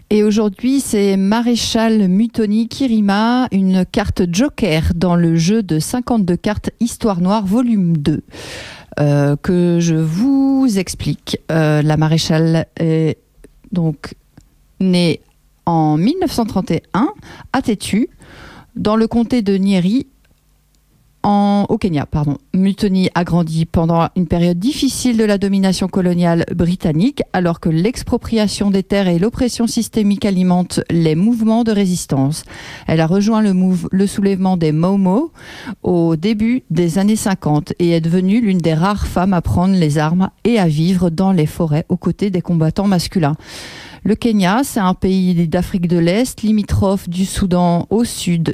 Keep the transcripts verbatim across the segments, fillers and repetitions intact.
Et aujourd'hui, c'est Maréchal Mutoni Kirima, une carte joker dans le jeu de cinquante-deux cartes Histoire Noire volume deux, euh, que je vous explique. Euh, la Maréchal est donc née en mille neuf cent trente et un à Tétu, dans le comté de Nyeri, En, au Kenya, pardon. Mutoni a grandi pendant une période difficile de la domination coloniale britannique, alors que l'expropriation des terres et l'oppression systémique alimentent les mouvements de résistance. Elle a rejoint le, mouve, le soulèvement des Momo au début des années cinquante et est devenue l'une des rares femmes à prendre les armes et à vivre dans les forêts aux côtés des combattants masculins. Le Kenya, c'est un pays d'Afrique de l'Est, limitrophe du Soudan au sud,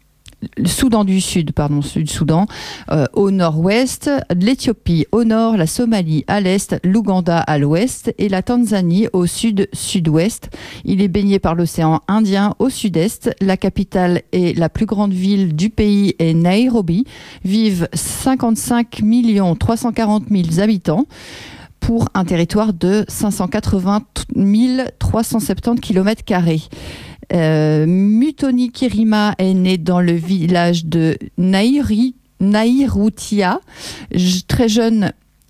le Soudan du Sud, pardon, Sud-Soudan, euh, au nord-ouest, l'Éthiopie au nord, la Somalie à l'est, l'Ouganda à l'ouest et la Tanzanie au sud-sud-ouest. Il est baigné par l'océan Indien au sud-est. La capitale et la plus grande ville du pays est Nairobi. Vivent cinquante-cinq millions trois cent quarante mille habitants pour un territoire de cinq cent quatre-vingt mille trois cent soixante-dix kilomètres carrés. Euh, Mutoni Kirima est née dans le village de Nairi, Nairutia. Très jeune,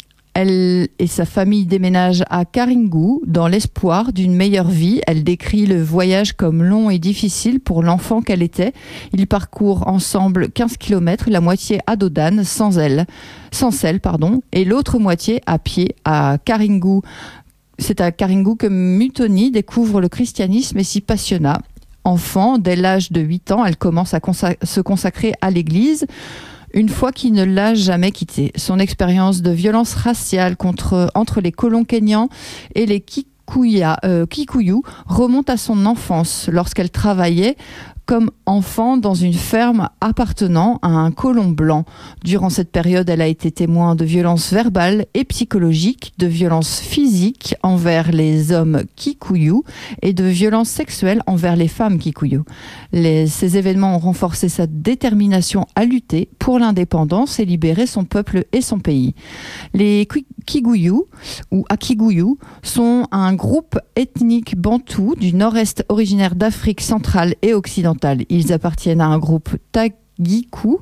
elle et sa famille déménagent à Karingu dans l'espoir d'une meilleure vie. Elle décrit le voyage comme long et difficile pour l'enfant qu'elle était. Ils parcourent ensemble quinze kilomètres, la moitié à dos d'âne, sans elle, sans selle, pardon, et l'autre moitié à pied à Karingu. C'est à Karingu que Mutoni découvre le christianisme et s'y passionna. Enfant, dès l'âge de huit ans, elle commence à consac- se consacrer à l'église, une foi qui ne l'a jamais quittée. Son expérience de violence raciale contre, entre les colons kenyans et les Kikuya, euh, Kikuyu remonte à son enfance, lorsqu'elle travaillait comme enfant dans une ferme appartenant à un colon blanc. Durant cette période, elle a été témoin de violences verbales et psychologiques, de violences physiques envers les hommes Kikuyu et de violences sexuelles envers les femmes Kikuyu. Les, ces événements ont renforcé sa détermination à lutter pour l'indépendance et libérer son peuple et son pays. Les Kikuyu ou Akikuyu sont un groupe ethnique bantou du nord-est originaire d'Afrique centrale et occidentale. Ils appartiennent à un groupe Tagiku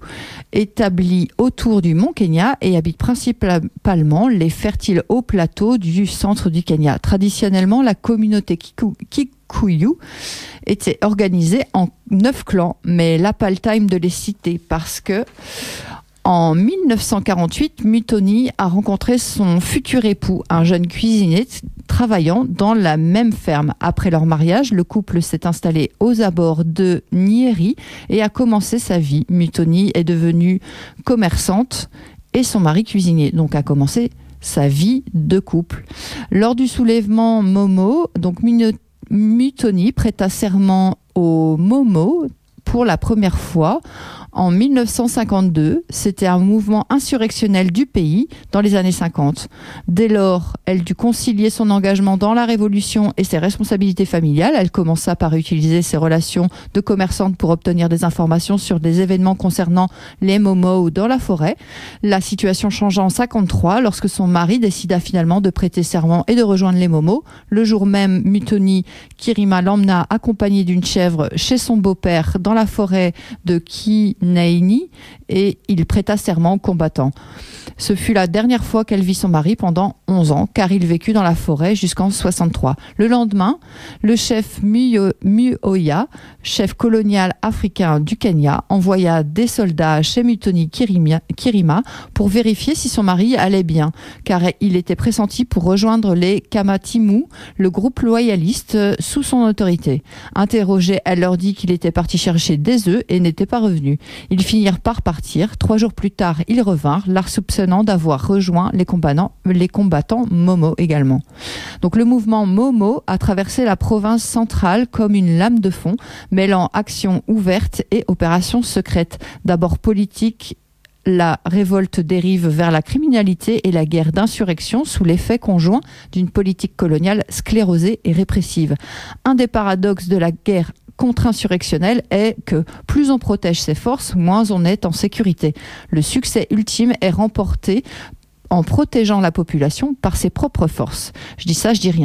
établi autour du mont Kenya et habitent principalement les fertiles hauts plateaux du centre du Kenya. Traditionnellement, la communauté Kiku, Kikuyu était organisée en neuf clans, mais l'appel-time de les citer parce que en mille neuf cent quarante-huit, Mutoni a rencontré son futur époux, un jeune cuisinier travaillant dans la même ferme. Après leur mariage, le couple s'est installé aux abords de Nyeri et a commencé sa vie. Mutoni est devenue commerçante et son mari cuisinier, donc a commencé sa vie de couple. Lors du soulèvement Momo, donc Mutoni prêta serment au Momo pour la première fois en mille neuf cent cinquante-deux. C'était un mouvement insurrectionnel du pays dans les années cinquante. Dès lors, elle dut concilier son engagement dans la Révolution et ses responsabilités familiales. Elle commença par utiliser ses relations de commerçante pour obtenir des informations sur des événements concernant les Momo dans la forêt. La situation changea en cinquante-trois lorsque son mari décida finalement de prêter serment et de rejoindre les Momo. Le jour même, Mutoni Kirima l'emmena accompagnée d'une chèvre chez son beau-père dans la forêt de Ki Naini et il prêta serment aux combattants. Ce fut la dernière fois qu'elle vit son mari pendant onze ans, car il vécut dans la forêt jusqu'en soixante-trois. Le lendemain, le chef Muoya, chef colonial africain du Kenya, envoya des soldats chez Mutoni Kirima, Kirima pour vérifier si son mari allait bien, car il était pressenti pour rejoindre les Kamatimu, le groupe loyaliste sous son autorité. Interrogée, elle leur dit qu'il était parti chercher des œufs et n'était pas revenu. Ils finirent par partir. Trois jours plus tard, ils revinrent, la soupçonnant d'avoir rejoint les combattants, les combattants Momo également. Donc le mouvement Momo a traversé la province centrale comme une lame de fond, mêlant action ouverte et opérations secrètes. D'abord politique, la révolte dérive vers la criminalité et la guerre d'insurrection sous l'effet conjoint d'une politique coloniale sclérosée et répressive. Un des paradoxes de la guerre contre-insurrectionnelle est que plus on protège ses forces, moins on est en sécurité. Le succès ultime est remporté en protégeant la population par ses propres forces. Je dis ça, je dis rien.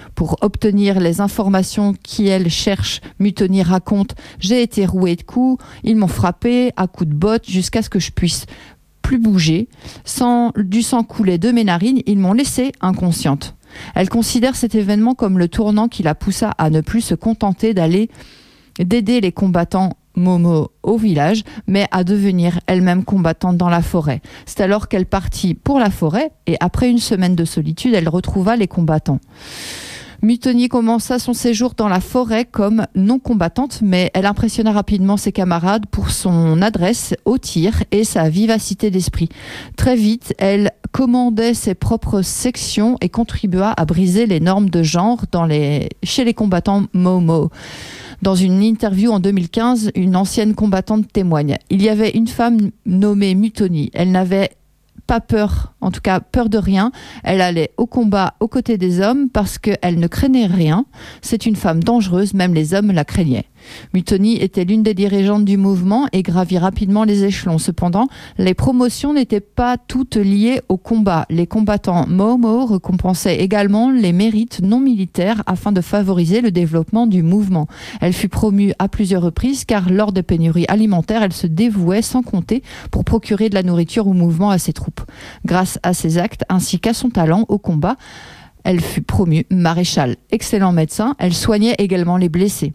Pour obtenir les informations qu'elle cherche, Mutoni raconte « J'ai été rouée de coups, ils m'ont frappé à coups de botte jusqu'à ce que je puisse plus bouger. Sans, du sang coulait de mes narines, ils m'ont laissée inconsciente. » Elle considère cet événement comme le tournant qui la poussa à ne plus se contenter d'aller d'aider les combattants Momo au village, mais à devenir elle-même combattante dans la forêt. C'est alors qu'elle partit pour la forêt et après une semaine de solitude, elle retrouva les combattants. Mutoni commença son séjour dans la forêt comme non-combattante, mais elle impressionna rapidement ses camarades pour son adresse au tir et sa vivacité d'esprit. Très vite, elle commandait ses propres sections et contribua à briser les normes de genre dans les... chez les combattants Momo. Dans une interview en deux mille quinze, une ancienne combattante témoigne. Il y avait une femme nommée Mutoni. Elle n'avait pas peur, en tout cas peur de rien. Elle allait au combat aux côtés des hommes parce qu'elle ne craignait rien. C'est une femme dangereuse, même les hommes la craignaient. Mutoni était l'une des dirigeantes du mouvement et gravit rapidement les échelons. Cependant, les promotions n'étaient pas toutes liées au combat. Les combattants Momo récompensaient également les mérites non militaires afin de favoriser le développement du mouvement. Elle fut promue à plusieurs reprises car lors des pénuries alimentaires, elle se dévouait sans compter pour procurer de la nourriture au mouvement à ses troupes. Grâce à ses actes ainsi qu'à son talent au combat, elle fut promue maréchal. Excellent médecin, elle soignait également les blessés.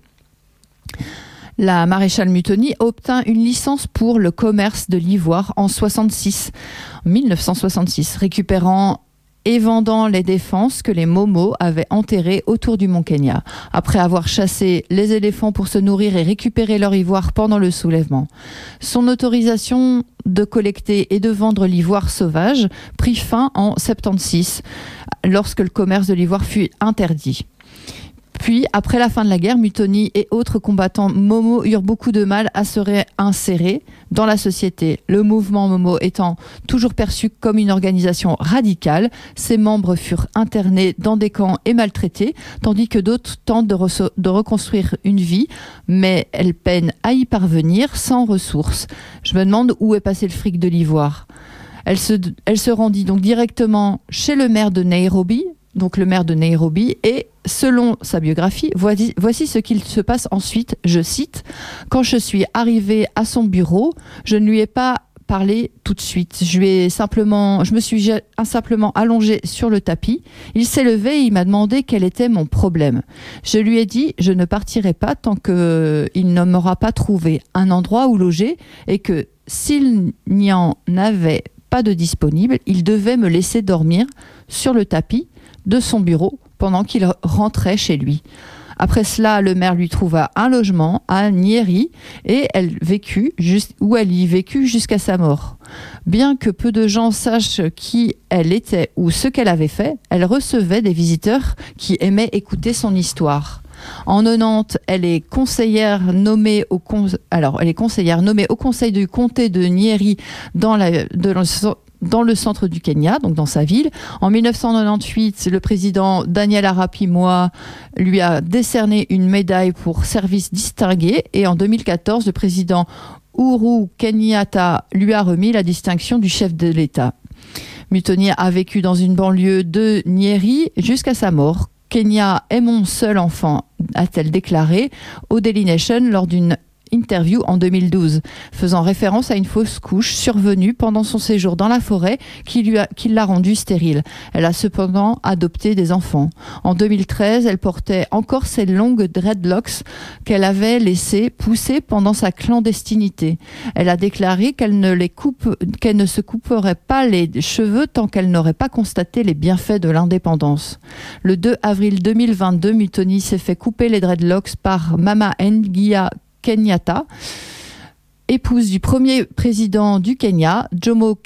La maréchale Mutoni obtint une licence pour le commerce de l'ivoire en soixante-six, mille neuf cent soixante-six, récupérant et vendant les défenses que les Momo avaient enterrées autour du mont Kenya, après avoir chassé les éléphants pour se nourrir et récupérer leur ivoire pendant le soulèvement. Son autorisation de collecter et de vendre l'ivoire sauvage prit fin en soixante-seize, lorsque le commerce de l'ivoire fut interdit. Puis, après la fin de la guerre, Mutoni et autres combattants Momo eurent beaucoup de mal à se réinsérer dans la société. Le mouvement Momo étant toujours perçu comme une organisation radicale, ses membres furent internés dans des camps et maltraités, tandis que d'autres tentent de, re- de reconstruire une vie, mais elles peinent à y parvenir sans ressources. Je me demande où est passé le fric de l'ivoire. Elle se, elle se rendit donc directement chez le maire de Nairobi, donc le maire de Nairobi, et selon sa biographie, voici, voici ce qu'il se passe ensuite, je cite, « Quand je suis arrivée à son bureau, je ne lui ai pas parlé tout de suite. Je, lui ai simplement, je me suis simplement allongée sur le tapis. Il s'est levé et il m'a demandé quel était mon problème. Je lui ai dit, je ne partirai pas tant qu'il ne m'aura pas trouvé un endroit où loger et que s'il n'y en avait pas de disponible, il devait me laisser dormir sur le tapis de son bureau pendant qu'il rentrait chez lui. Après cela, le maire lui trouva un logement à Nyeri et elle vécut juste, où elle y vécut jusqu'à sa mort. Bien que peu de gens sachent qui elle était ou ce qu'elle avait fait, elle recevait des visiteurs qui aimaient écouter son histoire. En quatre-vingt-dix, elle est conseillère nommée au con... alors elle est conseillère nommée au conseil du comté de Nyeri dans la de dans le centre du Kenya, donc dans sa ville. En mille neuf cent quatre-vingt-dix-huit, le président Daniel Arap Moi lui a décerné une médaille pour service distingué et en deux mille quatorze, le président Uhuru Kenyatta lui a remis la distinction du chef de l'État. Mutoni a vécu dans une banlieue de Nyeri jusqu'à sa mort. Kenya est mon seul enfant, a-t-elle déclaré au Daily Nation lors d'une interview en deux mille douze, faisant référence à une fausse couche survenue pendant son séjour dans la forêt qui, lui a, qui l'a rendue stérile. Elle a cependant adopté des enfants. En deux mille treize, elle portait encore ses longues dreadlocks qu'elle avait laissées pousser pendant sa clandestinité. Elle a déclaré qu'elle ne, les coupe, qu'elle ne se couperait pas les cheveux tant qu'elle n'aurait pas constaté les bienfaits de l'indépendance. Le deux avril deux mille vingt-deux, Mutoni s'est fait couper les dreadlocks par Mama Ngina Kenyatta, épouse du premier président du Kenya, Jomo